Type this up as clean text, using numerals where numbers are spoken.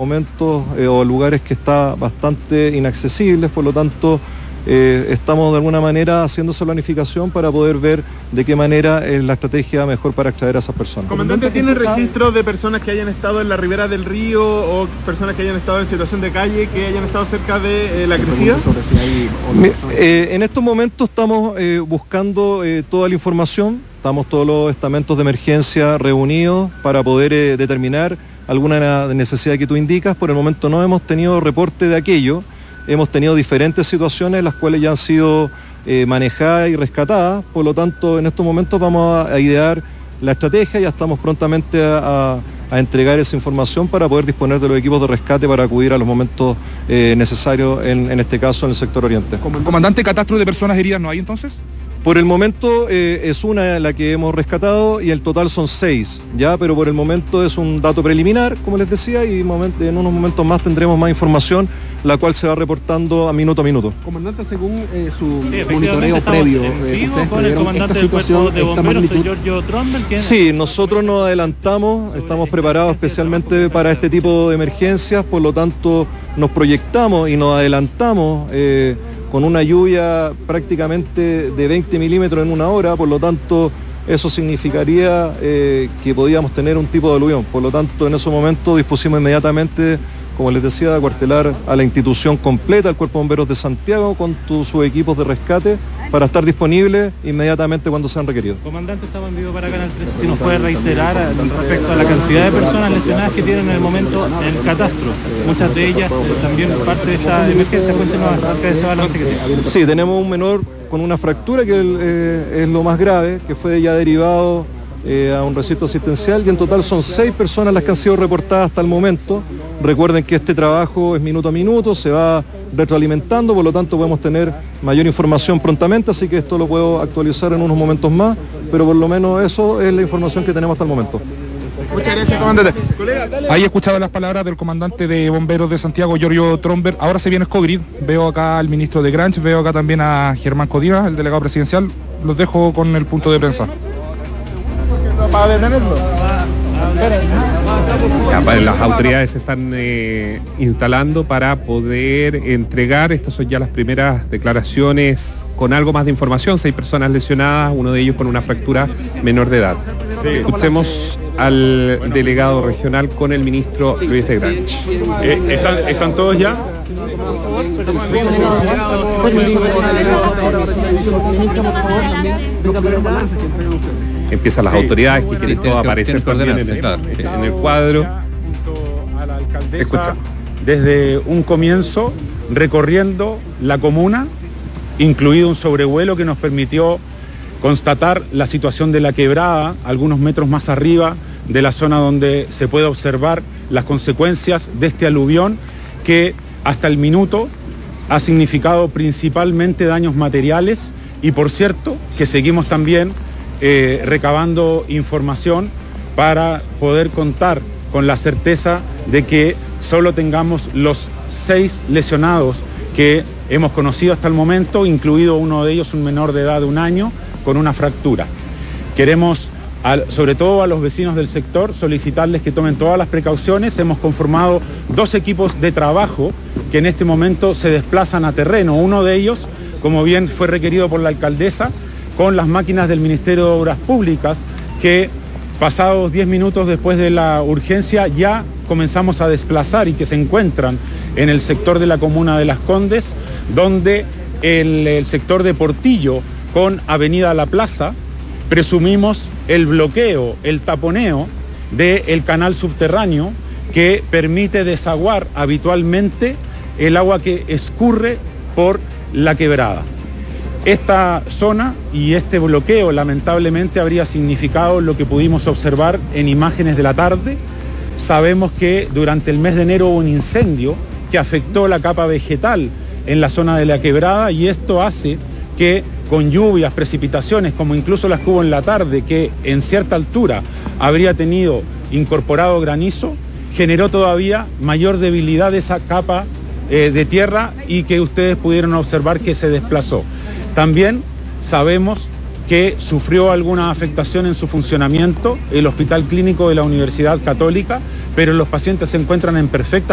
momentos o lugares que está bastante inaccesibles, por lo tanto estamos de alguna manera haciendo esa planificación para poder ver de qué manera es la estrategia mejor para extraer a esas personas. Comandante, ¿tiene registro de personas que hayan estado en la ribera del río o personas que hayan estado en situación de calle, que hayan estado cerca de la crecida? En estos momentos estamos buscando toda la información, estamos todos los estamentos de emergencia reunidos para poder determinar alguna necesidad que tú indicas. Por el momento no hemos tenido reporte de aquello. Hemos tenido diferentes situaciones las cuales ya han sido manejadas y rescatadas, por lo tanto en estos momentos vamos a idear la estrategia, ya estamos prontamente a entregar esa información para poder disponer de los equipos de rescate para acudir a los momentos necesarios, en este caso en el sector oriente. Comandante, ¿catastro de personas heridas no hay entonces? Por el momento es una la que hemos rescatado y el total son 6, ¿ya? Pero por el momento es un dato preliminar, como les decía, y en unos momentos más tendremos más información, la cual se va reportando a minuto. Comandante, según su monitoreo previo, con el comandante del cuerpo de bomberos, Giorgio Tromber. Sí, nosotros nos adelantamos, estamos preparados especialmente para este tipo de emergencias, por lo tanto nos proyectamos y nos adelantamos con una lluvia prácticamente de 20 milímetros en una hora, por lo tanto eso significaría que podíamos tener un tipo de aluvión. Por lo tanto, en ese momento dispusimos inmediatamente, como les decía, de acuartelar a la institución completa, al Cuerpo de Bomberos de Santiago, con sus equipos de rescate, para estar disponibles inmediatamente cuando sean requeridos. Comandante, estamos en vivo para Canal 13. Si nos puede reiterar respecto a la cantidad de personas lesionadas que tienen en el momento el catastro. Muchas de ellas también parte de esta emergencia. Cuéntenos acerca de ese balance que tiene. Sí, tenemos un menor con una fractura que es lo más grave, que fue ya derivado a un recinto asistencial, y en total son 6 personas las que han sido reportadas hasta el momento. Recuerden que este trabajo es minuto a minuto, se va retroalimentando, por lo tanto podemos tener mayor información prontamente, así que esto lo puedo actualizar en unos momentos más, pero por lo menos eso es la información que tenemos hasta el momento. Muchas gracias, comandante. Ahí he escuchado las palabras del comandante de bomberos de Santiago, Giorgio Tromber. Ahora se viene Escogrid, veo acá al ministro de Granch, veo acá también a Germán Codina, el delegado presidencial. Los dejo con el punto de prensa. Las autoridades se están instalando para poder entregar, estas son ya las primeras declaraciones con algo más de información, 6 personas lesionadas, uno de ellos con una fractura menor de edad. Sí. Escuchemos al delegado regional con el ministro Luis de Granch. ¿Están todos ya? Empiezan las autoridades que quieren todo aparecer también en el cuadro. A la alcaldesa, desde un comienzo, recorriendo la comuna, incluido un sobrevuelo que nos permitió constatar la situación de la quebrada, algunos metros más arriba de la zona donde se puede observar las consecuencias de este aluvión que hasta el minuto ha significado principalmente daños materiales y, por cierto, que seguimos también recabando información para poder contar con la certeza de que solo tengamos los 6 lesionados que hemos conocido hasta el momento, incluido uno de ellos, un menor de edad de 1 año, con una fractura. Queremos, sobre todo a los vecinos del sector, solicitarles que tomen todas las precauciones. Hemos conformado 2 equipos de trabajo que en este momento se desplazan a terreno. Uno de ellos, como bien fue requerido por la alcaldesa, con las máquinas del Ministerio de Obras Públicas, que pasados 10 minutos después de la urgencia ya comenzamos a desplazar y que se encuentran en el sector de la comuna de Las Condes, donde el sector de Portillo con Avenida La Plaza, presumimos el bloqueo, el taponeo del canal subterráneo que permite desaguar habitualmente el agua que escurre por la quebrada. Esta zona y este bloqueo lamentablemente habría significado lo que pudimos observar en imágenes de la tarde. Sabemos que durante el mes de enero hubo un incendio que afectó la capa vegetal en la zona de la quebrada y esto hace que con lluvias, precipitaciones, como incluso las que hubo en la tarde, que en cierta altura habría tenido incorporado granizo, generó todavía mayor debilidad de esa capa de tierra y que ustedes pudieron observar que se desplazó. También sabemos que sufrió alguna afectación en su funcionamiento el Hospital Clínico de la Universidad Católica, pero los pacientes se encuentran en perfectas